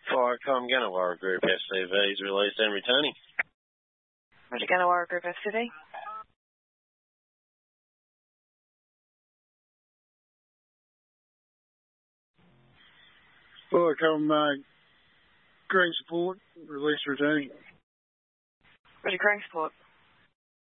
Firecom Gunnawara Group SCV is released and returning. Roger, Gunnawara Group SCV. Firecom Green Support, release returning. Roger, Green Support.